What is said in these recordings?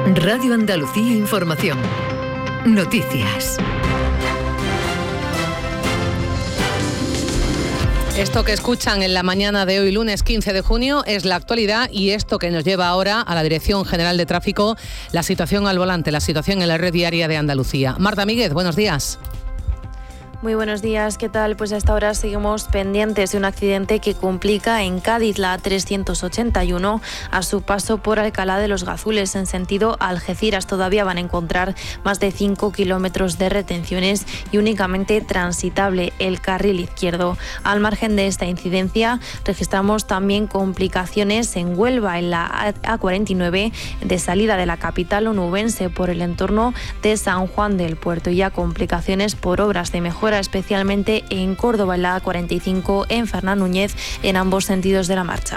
Radio Andalucía Información. Noticias. Esto que escuchan en la mañana de hoy, lunes 15 de junio, es la actualidad y esto que nos lleva ahora a la Dirección General de Tráfico, la situación al volante, la situación en la red viaria de Andalucía. Marta Míguez, buenos días. Muy buenos días, ¿qué tal? Pues hasta ahora seguimos pendientes de un accidente que complica en Cádiz la A381 a su paso por Alcalá de los Gazules en sentido Algeciras. Todavía van a encontrar más de 5 kilómetros de retenciones y únicamente transitable el carril izquierdo. Al margen de esta incidencia, registramos también complicaciones en Huelva, en la A49 de salida de la capital onubense por el entorno de San Juan del Puerto, y ya complicaciones por obras de mejora, especialmente en Córdoba, en la A45 en Fernán Núñez, en ambos sentidos de la marcha.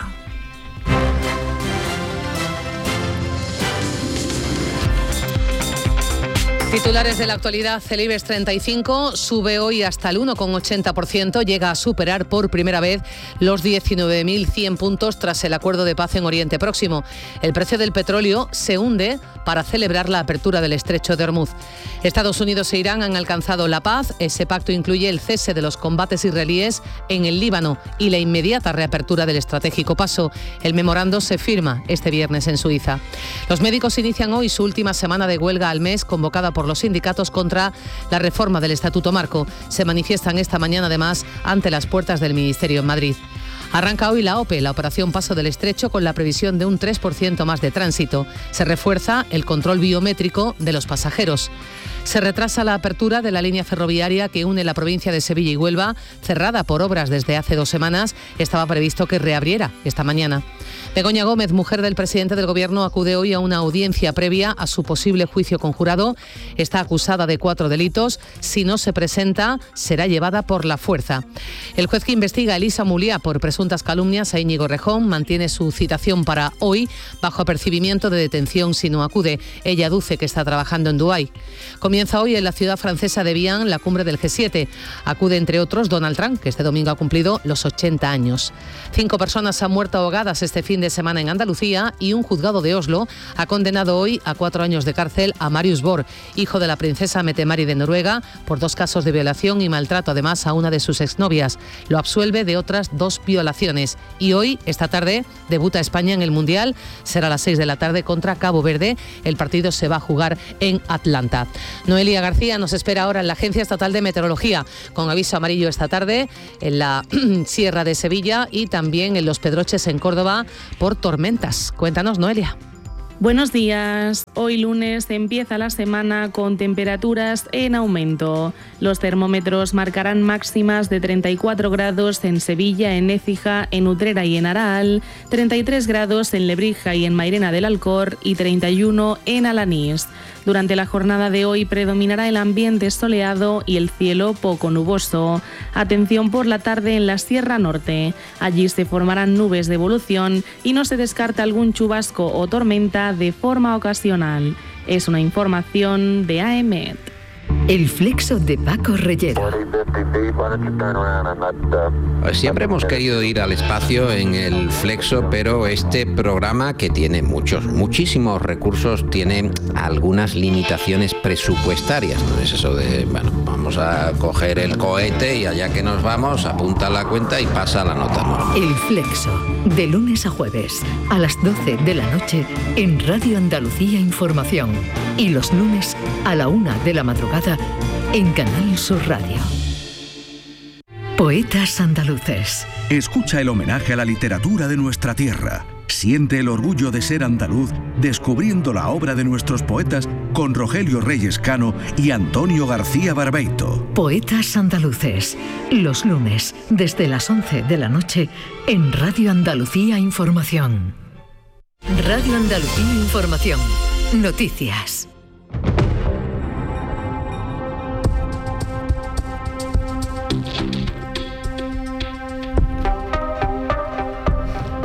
Titulares de la actualidad: el IBEX 35 sube hoy hasta el 1,80%, llega a superar por primera vez los 19.100 puntos tras el acuerdo de paz en Oriente Próximo. El precio del petróleo se hunde para celebrar la apertura del estrecho de Hormuz. Estados Unidos e Irán han alcanzado la paz. Ese pacto incluye el cese de los combates israelíes en el Líbano y la inmediata reapertura del estratégico paso. El memorando se firma este viernes en Suiza. Los médicos inician hoy su última semana de huelga al mes, convocada por los sindicatos contra la reforma del Estatuto Marco. Se manifiestan esta mañana además ante las puertas del Ministerio en Madrid. Arranca hoy la OPE, la Operación Paso del Estrecho, con la previsión de un 3% más de tránsito. Se refuerza el control biométrico de los pasajeros. Se retrasa la apertura de la línea ferroviaria que une la provincia de Sevilla y Huelva, cerrada por obras desde hace 2 semanas. Estaba previsto que reabriera esta mañana. Begoña Gómez, mujer del presidente del Gobierno, acude hoy a una audiencia previa a su posible juicio con jurado. Está acusada de 4 delitos. Si no se presenta, será llevada por la fuerza. El juez que investiga a Elisa Muliá por presuntas calumnias a Íñigo Rejón mantiene su citación para hoy bajo apercibimiento de detención si no acude. Ella aduce que está trabajando en Dubái. Comienza hoy en la ciudad francesa de Vian la cumbre del G7. Acude, entre otros, Donald Trump, que este domingo ha cumplido los 80 años. 5 personas han muerto ahogadas este fin de semana en Andalucía y un juzgado de Oslo ha condenado hoy a 4 años de cárcel a Marius Borg, hijo de la princesa Mette-Marit de Noruega, por 2 casos de violación y maltrato, además, a una de sus exnovias. Lo absuelve de otras 2 violaciones. Y hoy, esta tarde, debuta España en el Mundial. Será a las 6 de la tarde contra Cabo Verde. El partido se va a jugar en Atlanta. Noelia García nos espera ahora en la Agencia Estatal de Meteorología, con aviso amarillo esta tarde en la Sierra de Sevilla y también en Los Pedroches, en Córdoba, por tormentas. Cuéntanos, Noelia. Buenos días. Hoy lunes empieza la semana con temperaturas en aumento. Los termómetros marcarán máximas de 34 grados en Sevilla, en Écija, en Utrera y en Araal, 33 grados en Lebrija y en Mairena del Alcor y 31 en Alanís. Durante la jornada de hoy predominará el ambiente soleado y el cielo poco nuboso. Atención por la tarde en la Sierra Norte. Allí se formarán nubes de evolución y no se descarta algún chubasco o tormenta de forma ocasional. Es una información de AEMET. El flexo de Paco Reyero. Siempre hemos querido ir al espacio en el flexo, pero este programa, que tiene muchísimos recursos, tiene algunas limitaciones presupuestarias. No es eso de, vamos a coger el cohete y allá que nos vamos, apunta la cuenta y pasa la nota, ¿no? El flexo, de lunes a jueves, a las 12 de la noche, en Radio Andalucía Información. Y los lunes, a la 1 de la madrugada, en Canal Sur Radio. Poetas andaluces. Escucha el homenaje a la literatura de nuestra tierra. Siente el orgullo de ser andaluz descubriendo la obra de nuestros poetas con Rogelio Reyes Cano y Antonio García Barbeito. Poetas andaluces. Los lunes, desde las 11 de la noche, en Radio Andalucía Información. Radio Andalucía Información. Noticias.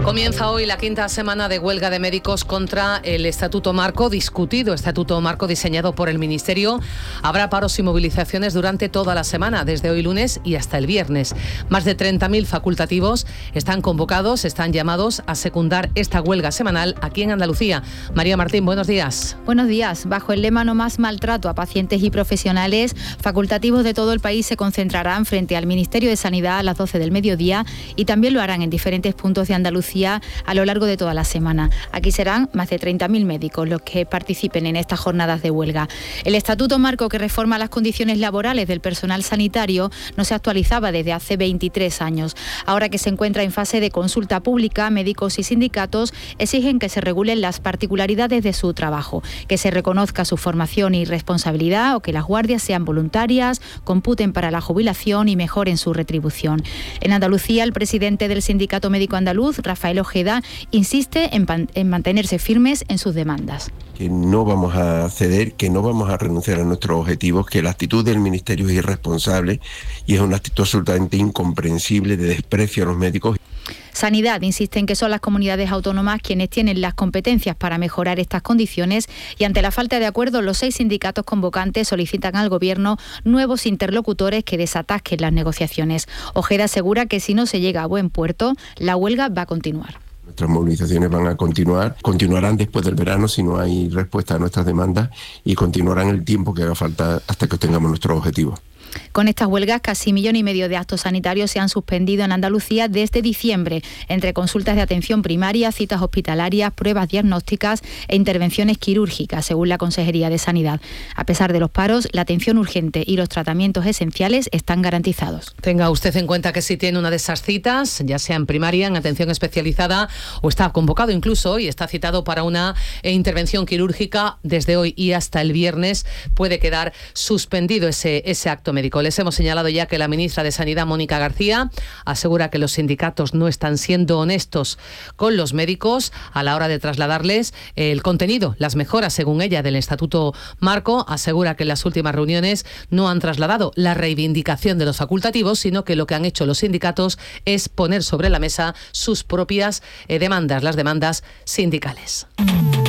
Comienza hoy la quinta semana de huelga de médicos contra el Estatuto Marco, discutido Estatuto Marco diseñado por el Ministerio. Habrá paros y movilizaciones durante toda la semana, desde hoy lunes y hasta el viernes. Más de 30.000 facultativos están convocados, están llamados a secundar esta huelga semanal aquí en Andalucía. María Martín, buenos días. Buenos días. Bajo el lema "No más maltrato a pacientes y profesionales", facultativos de todo el país se concentrarán frente al Ministerio de Sanidad a las 12 del mediodía y también lo harán en diferentes puntos de Andalucía a lo largo de toda la semana. Aquí serán más de 30.000 médicos los que participen en estas jornadas de huelga. El Estatuto Marco, que reforma las condiciones laborales del personal sanitario, no se actualizaba desde hace 23 años. Ahora que se encuentra en fase de consulta pública, médicos y sindicatos exigen que se regulen las particularidades de su trabajo, que se reconozca su formación y responsabilidad o que las guardias sean voluntarias, computen para la jubilación y mejoren su retribución. En Andalucía, el presidente del Sindicato Médico Andaluz, Rafael Ojeda, insiste en mantenerse firmes en sus demandas. Que no vamos a ceder, que no vamos a renunciar a nuestros objetivos, que la actitud del Ministerio es irresponsable y es una actitud absolutamente incomprensible de desprecio a los médicos. Sanidad insiste en que son las comunidades autónomas quienes tienen las competencias para mejorar estas condiciones y ante la falta de acuerdo, los 6 sindicatos convocantes solicitan al Gobierno nuevos interlocutores que desatasquen las negociaciones. Ojeda asegura que si no se llega a buen puerto, la huelga va a continuar. Nuestras movilizaciones van a continuarán después del verano si no hay respuesta a nuestras demandas y continuarán el tiempo que haga falta hasta que obtengamos nuestros objetivos. Con estas huelgas, casi 1,5 millones de actos sanitarios se han suspendido en Andalucía desde diciembre, entre consultas de atención primaria, citas hospitalarias, pruebas diagnósticas e intervenciones quirúrgicas, según la Consejería de Sanidad. A pesar de los paros, la atención urgente y los tratamientos esenciales están garantizados. Tenga usted en cuenta que si tiene una de esas citas, ya sea en primaria, en atención especializada o está convocado incluso y está citado para una intervención quirúrgica, desde hoy y hasta el viernes puede quedar suspendido ese acto médico. Les hemos señalado ya que la ministra de Sanidad, Mónica García, asegura que los sindicatos no están siendo honestos con los médicos a la hora de trasladarles el contenido, las mejoras, según ella, del Estatuto Marco. Asegura que en las últimas reuniones no han trasladado la reivindicación de los facultativos, sino que lo que han hecho los sindicatos es poner sobre la mesa sus propias demandas, las demandas sindicales.